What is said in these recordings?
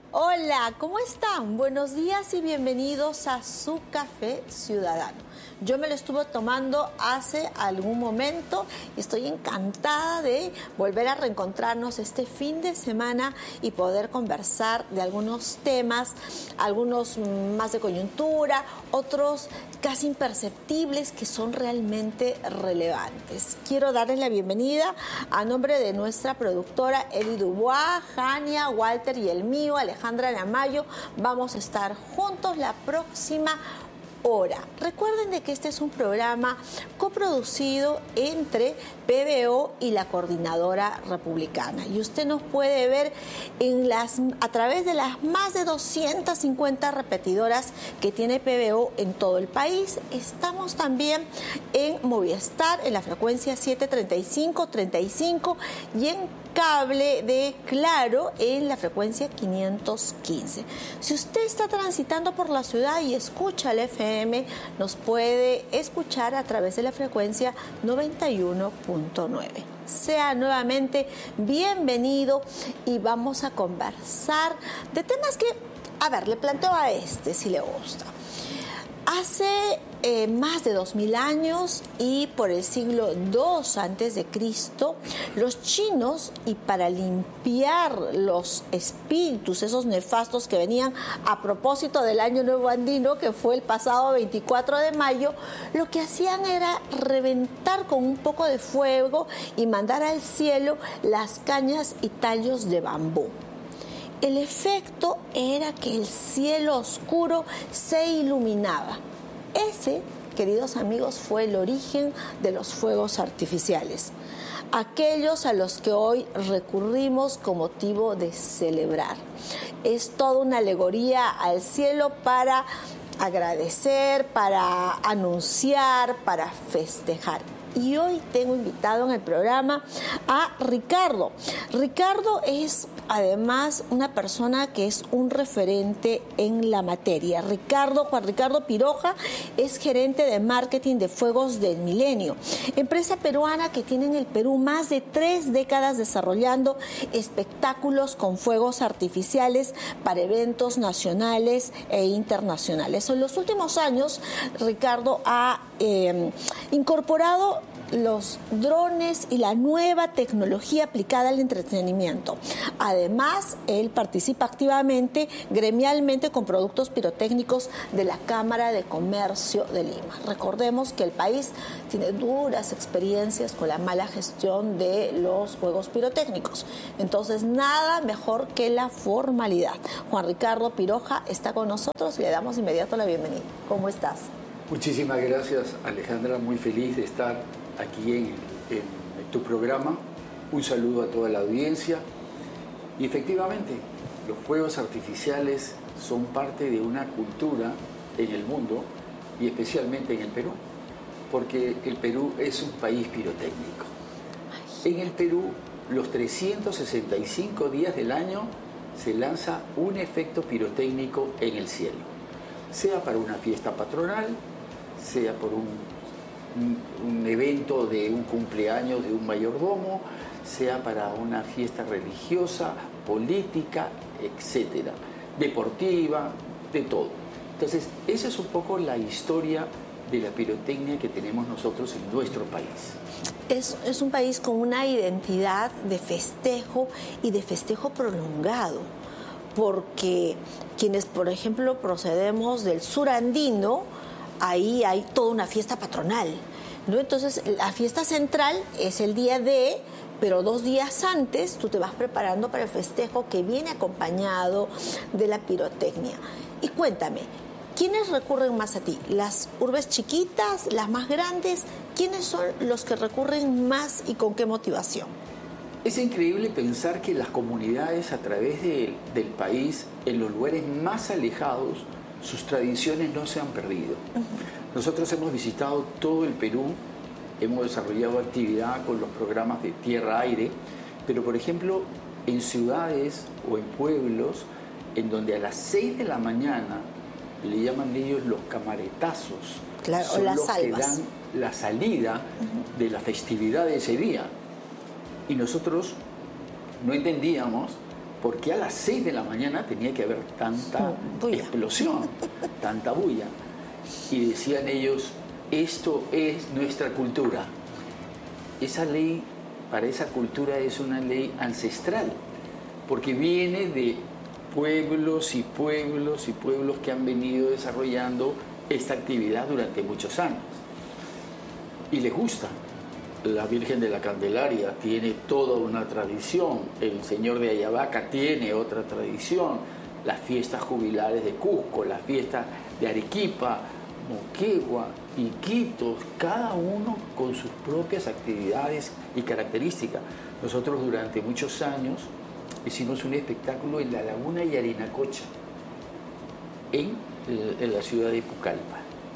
Hola, ¿cómo están? Buenos días y bienvenidos a su Café Ciudadano. Yo me lo estuve tomando hace algún momento y estoy encantada de volver a reencontrarnos este fin de semana y poder conversar de algunos temas, algunos más de coyuntura, otros casi imperceptibles que son realmente relevantes. Quiero darles la bienvenida a nombre de nuestra productora Eli Dubois, Jania, Walter y el mío, Alejandra Namayo. Vamos a estar juntos la próxima hora. Recuerden de que este es un programa coproducido entre PBO y la Coordinadora Republicana. Y usted nos puede ver a través de las más de 250 repetidoras que tiene PBO en todo el país. Estamos también en Movistar, en la frecuencia 735-35 y en cable de Claro en la frecuencia 515. Si usted está transitando por la ciudad y escucha el FM, nos puede escuchar a través de la frecuencia 91.9. Sea nuevamente bienvenido y vamos a conversar de temas que, le planteo a si le gusta. Hace más de 2000 años y por el siglo II antes de Cristo, los chinos, y para limpiar los espíritus, esos nefastos que venían a propósito del Año Nuevo Andino, que fue el pasado 24 de mayo, lo que hacían era reventar con un poco de fuego y mandar al cielo las cañas y tallos de bambú. El efecto era que el cielo oscuro se iluminaba. Ese, queridos amigos, fue el origen de los fuegos artificiales, aquellos a los que hoy recurrimos con motivo de celebrar. Es toda una alegoría al cielo para agradecer, para anunciar, para festejar. Y hoy tengo invitado en el programa a Ricardo. Ricardo es además una persona que es un referente en la materia. Juan Ricardo Piroja es gerente de marketing de Fuegos del Milenio, empresa peruana que tiene en el Perú más de 3 décadas desarrollando espectáculos con fuegos artificiales para eventos nacionales e internacionales. En los últimos años, Ricardo ha incorporado los drones y la nueva tecnología aplicada al entretenimiento. Además, él participa activamente, gremialmente, con productos pirotécnicos de la Cámara de Comercio de Lima. Recordemos que el país tiene duras experiencias con la mala gestión de los juegos pirotécnicos. Entonces, nada mejor que la formalidad. Juan Ricardo Piroja está con nosotros y le damos inmediato la bienvenida. ¿Cómo estás? Muchísimas gracias, Alejandra. Muy feliz de estar aquí en tu programa. Un saludo a toda la audiencia. Y efectivamente, los fuegos artificiales son parte de una cultura en el mundo y especialmente en el Perú, porque el Perú es un país pirotécnico. En el Perú, los 365 días del año se lanza un efecto pirotécnico en el cielo, sea para una fiesta patronal, sea por un evento de un cumpleaños de un mayordomo, sea para una fiesta religiosa, política, etcétera, deportiva, de todo. Entonces, esa es un poco la historia de la pirotecnia que tenemos nosotros en nuestro país. Es un país con una identidad de festejo y de festejo prolongado, porque quienes, por ejemplo, procedemos del sur andino, ahí hay toda una fiesta patronal, ¿no? Entonces, la fiesta central es el día de, pero 2 días antes tú te vas preparando para el festejo que viene acompañado de la pirotecnia. Y cuéntame, ¿quiénes recurren más a ti? ¿Las urbes chiquitas, las más grandes? ¿Quiénes son los que recurren más y con qué motivación? Es increíble pensar que las comunidades a través del país, en los lugares más alejados, sus tradiciones no se han perdido. Nosotros hemos visitado todo el Perú, hemos desarrollado actividad con los programas de tierra-aire, pero por ejemplo en ciudades o en pueblos en donde a las 6 de la mañana le llaman ellos los camaretazos, claro, son las los salvas, que dan la salida de la festividad de ese día. Y nosotros no entendíamos ¿por qué a las 6 de la mañana tenía que haber tanta explosión, tanta bulla? Y decían ellos, esto es nuestra cultura. Esa ley, para esa cultura, es una ley ancestral, porque viene de pueblos y pueblos y pueblos que han venido desarrollando esta actividad durante muchos años. Y les gusta. La Virgen de la Candelaria tiene toda una tradición, el Señor de Ayabaca tiene otra tradición, las fiestas jubilares de Cusco, las fiestas de Arequipa, Moquegua, Iquitos, cada uno con sus propias actividades y características. Nosotros durante muchos años hicimos un espectáculo en la Laguna Yarinacocha, en la ciudad de Pucallpa.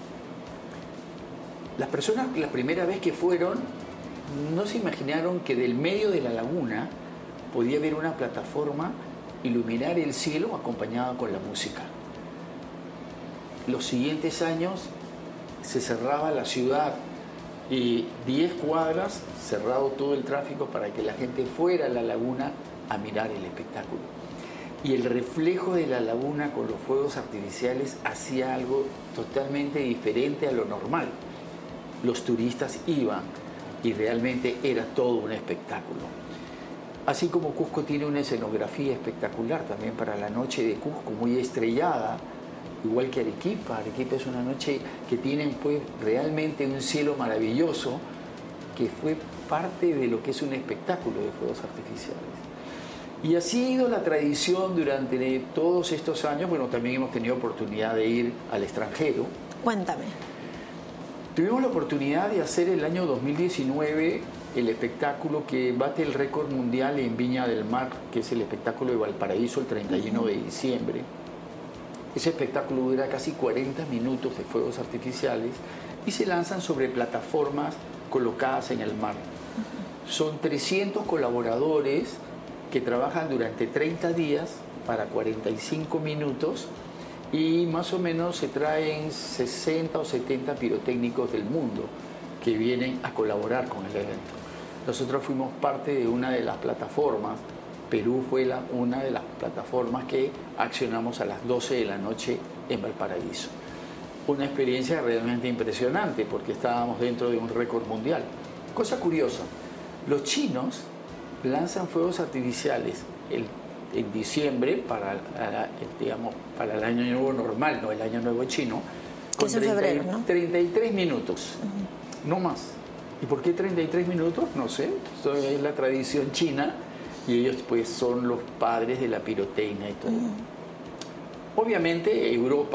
Las personas, la primera vez que fueron, no se imaginaron que del medio de la laguna podía haber una plataforma, iluminar el cielo acompañada con la música. Los siguientes años se cerraba la ciudad y 10 cuadras, cerrado todo el tráfico para que la gente fuera a la laguna a mirar el espectáculo. Y el reflejo de la laguna con los fuegos artificiales hacía algo totalmente diferente a lo normal. Los turistas iban y realmente era todo un espectáculo. Así como Cusco tiene una escenografía espectacular también para la noche de Cusco, muy estrellada, igual que Arequipa. Arequipa es una noche que tienen pues realmente un cielo maravilloso, que fue parte de lo que es un espectáculo de fuegos artificiales. Y así ha ido la tradición durante todos estos años. Bueno, también hemos tenido oportunidad de ir al extranjero. Cuéntame. Tuvimos la oportunidad de hacer el año 2019 el espectáculo que bate el récord mundial en Viña del Mar, que es el espectáculo de Valparaíso, el 31 de diciembre. Ese espectáculo dura casi 40 minutos de fuegos artificiales y se lanzan sobre plataformas colocadas en el mar. Son 300 colaboradores que trabajan durante 30 días para 45 minutos y más o menos se traen 60 o 70 pirotécnicos del mundo que vienen a colaborar con el evento. Nosotros fuimos parte de una de las plataformas. Perú fue una de las plataformas que accionamos a las 12 de la noche en Valparaíso. Una experiencia realmente impresionante porque estábamos dentro de un récord mundial. Cosa curiosa, los chinos lanzan fuegos artificiales en diciembre para el año nuevo normal, no el año nuevo chino, con es en febrero, ¿no? 33 minutos, no más. ¿Y por qué 33 minutos? No sé, eso es la tradición china y ellos pues son los padres de la pirotecnia y todo. Obviamente Europa